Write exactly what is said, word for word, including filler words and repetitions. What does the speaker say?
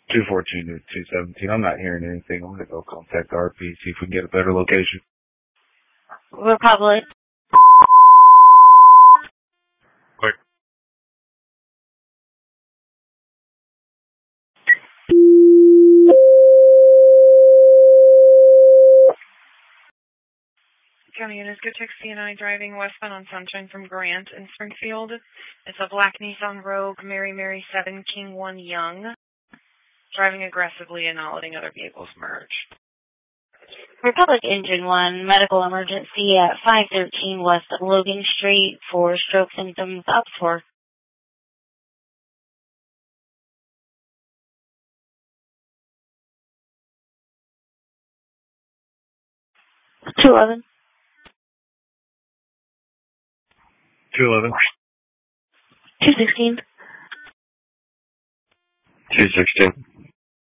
two fourteen to two seventeen. I'm not hearing anything. I'm going to go contact R P, see if we can get a better location. Republic. Quick. County units, go check C N I driving westbound on Sunshine from Grant in Springfield. It's a black Nissan Rogue, Mary Mary seven, King one Young. Driving aggressively and not letting other vehicles merge. Republic Engine one, medical emergency at five thirteen West Logan Street for stroke symptoms up for. two eleven. two eleven. two sixteen. two sixteen.